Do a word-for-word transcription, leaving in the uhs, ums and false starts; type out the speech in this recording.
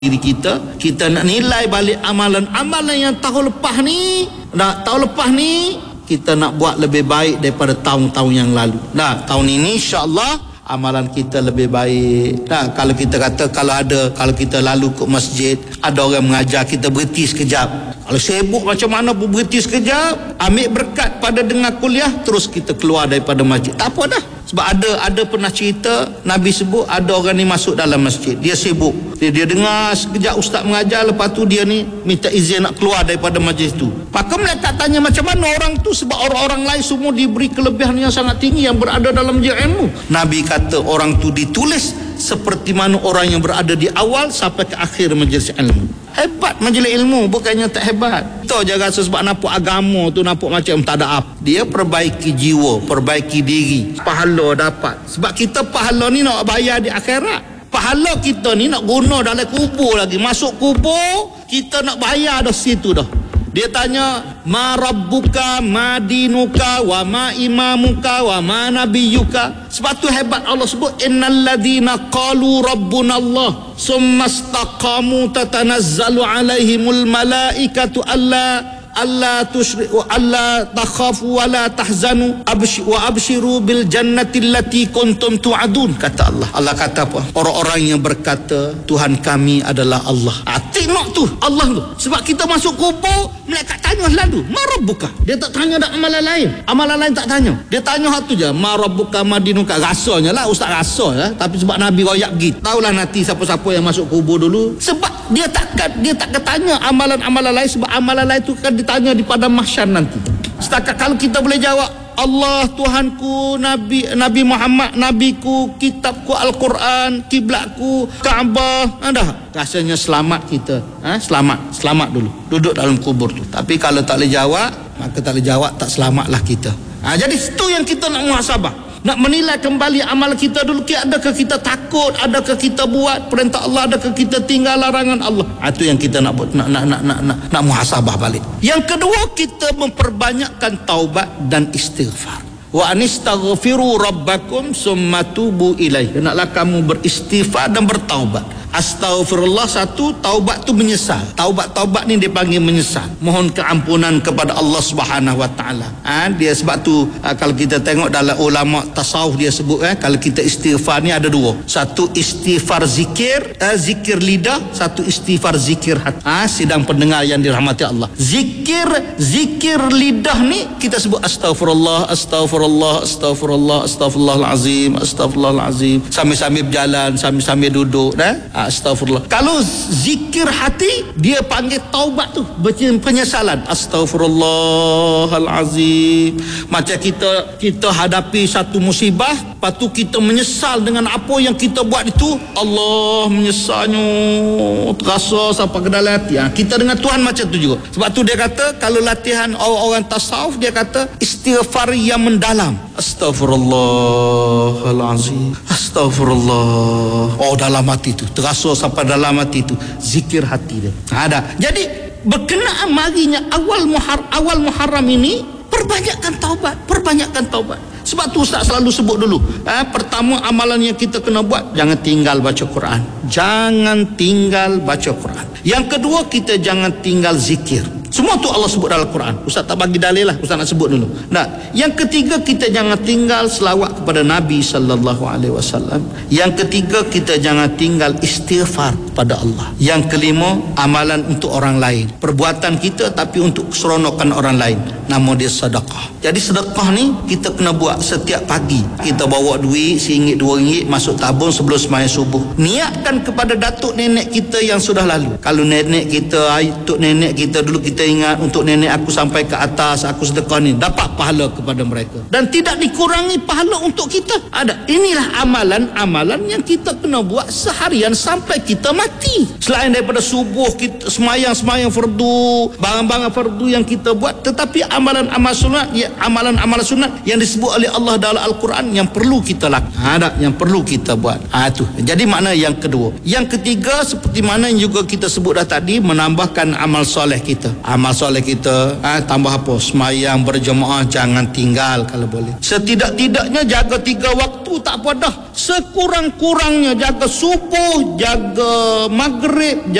diri kita. Kita nak nilai balik amalan-amalan yang tahun lepas ni. Nah, tahun lepas ni kita nak buat lebih baik daripada tahun-tahun yang lalu. Nah, tahun ini insya-Allah amalan kita lebih baik. Nah, kalau kita kata kalau ada kalau kita lalu ke masjid, ada orang mengajar, kita berhenti sekejap. Kalau sibuk macam mana pun berhenti sekejap, ambil berkat pada dengar kuliah, terus kita keluar daripada masjid. Tak apa dah. Sebab ada ada pernah cerita Nabi sebut ada orang ni masuk dalam masjid, dia sibuk, dia, dia dengar sekejap ustaz mengajar, lepas tu dia ni minta izin nak keluar daripada majlis tu. Maka mereka tanya macam mana orang tu, sebab orang-orang lain semua diberi kelebihan yang sangat tinggi yang berada dalam majlis ilmu. Nabi kata orang tu ditulis seperti mana orang yang berada di awal sampai ke akhir majlis ilmu. Hebat majlis ilmu, bukannya tak hebat. Tahu je rasa sebab nampak agama tu nampak macam tak ada apa. Dia perbaiki jiwa, perbaiki diri, pahala dapat. Sebab kita pahala ni nak bayar di akhirat. Pahala kita ni nak guna dalam kubur lagi. Masuk kubur kita nak bayar dah situ dah. Dia tanya, ma rabbuka, ma dinuka, wa ma imamuka, wa ma nabiyuka. Sebab tu hebat Allah sebut, innal ladhina qalu rabbuna Allah summa istaqamu tatanazzalu alaihimul malaikatu alla alla tusyriku alla takhafu wa la tahzanu absy wa absyiru bil jannati allati kuntum tu'adun. Kata Allah. Allah kata apa? Orang-orang yang berkata Tuhan kami adalah Allah. Ah, tengok tu Allah tu. Sebab kita masuk kubur, mereka tanya selalu, ma rabbuka. Dia tak tanya dak amalan lain. Amalan lain tak tanya. Dia tanya satu je, ma rabbuka madinuka. Rasanya lah ustaz rasa ya, tapi sebab Nabi royak gitu. Taulah nanti siapa-siapa yang masuk kubur dulu. Sebab dia takkan dia tak tanya amalan-amalan lain, sebab amalan lain tu kan ditanya di padang mahsyar nanti. Setakat kalau kita boleh jawab Allah Tuhanku, Nabi Nabi Muhammad nabiku, kitabku Al-Quran, kiblatku Kaabah, ada rasanya selamat kita. Ha? Selamat, selamat dulu duduk dalam kubur tu. Tapi kalau tak boleh jawab, maka tak boleh jawab, tak selamatlah kita. Ha, jadi itu yang kita nak muhasabah. Nak menilai kembali amal kita dulu. Adakah kita takut? Adakah kita buat perintah Allah? Adakah kita tinggal larangan Allah? Itu yang kita nak buat, nak nak nak nak nak, nak muhasabah balik. Yang kedua, kita memperbanyakkan taubat dan istighfar. Wa anistaghfiru rabbakum summa tubu ilaihi. Hendaklah kamu beristighfar dan bertaubat. Astaghfirullah satu, taubat tu menyesal. Taubat-taubat ni dia panggil menyesal. Mohon keampunan kepada Allah Subhanahu wa taala. Ha, dia sebab tu ha, kalau kita tengok dalam ulama tasawuf dia sebut eh, kalau kita istighfar ni ada dua. Satu istighfar zikir, eh, zikir lidah, satu istighfar zikir hati. Ha, sidang pendengar yang dirahmati Allah. Zikir zikir lidah ni kita sebut astaghfirullah, astaghfirullah, astaghfirullah, astaghfirullahalazim, astaghfirullahalazim. Sambil-sambil berjalan, sambil-sambil duduk dah. Astaghfirullah. Kalau zikir hati, dia panggil taubat tu, penyesalan. Astaghfirullahalazim. Macam kita kita hadapi satu musibah, lepas tu kita menyesal dengan apa yang kita buat itu. Allah menyesalnya terasa sampai ke dalam hati. Ha, kita dengan Tuhan macam tu juga. Sebab tu dia kata kalau latihan orang-orang tasawuf, dia kata istighfar yang mendalam. Astaghfirullahalazim, astaghfirullah. Oh, dalam hati tu terasa sampai dalam hati tu zikir hati dia. Ada. Jadi berkenaan marinya awal Muharram, awal Muharram ini, perbanyakkan taubat, perbanyakkan taubat. Sebab tu Ustaz selalu sebut dulu, eh, pertama amalan yang kita kena buat, jangan tinggal baca Quran. Jangan tinggal baca Quran. Yang kedua, kita jangan tinggal zikir. Semua tu Allah sebut dalam Quran. Ustaz tak bagi dalil lah, Ustaz nak sebut dulu. Nah, yang ketiga, kita jangan tinggal selawat kepada Nabi sallallahu alaihi wasallam. Yang ketiga, kita jangan tinggal istighfar pada Allah. Yang kelima, amalan untuk orang lain. Perbuatan kita tapi untuk keseronokan orang lain. Nama dia sedekah. Jadi sedekah ni kita kena buat setiap pagi. Kita bawa duit seringgit dua ringgit masuk tabung sebelum sembahyang subuh. Niatkan kepada datuk nenek kita yang sudah lalu. Kalau nenek kita, datuk nenek kita dulu, kita ingat untuk nenek aku sampai ke atas, aku sedekah ni, dapat pahala kepada mereka. Dan tidak dikurangi pahala untuk kita. Ada. Inilah amalan-amalan yang kita kena buat seharian sampai kita mati. Selain daripada subuh kita semayang-semayang fardu, barang-barang fardu yang kita buat, tetapi amalan-amal sunat, ya, amalan-amalan sunat yang disebut oleh Allah dalam Al-Quran yang perlu kita lakukan. Ada yang perlu kita buat. Ha, tu. Jadi makna yang kedua. Yang ketiga, seperti mana yang juga kita sebut dah tadi, menambahkan amal soleh kita. amal soleh kita, ha, tambah apa? Semayang berjemaah jangan tinggal kalau boleh. Setidak-tidaknya jaga tiga waktu tak apa dah. Sekurang-kurangnya jaga subuh, jaga maghrib,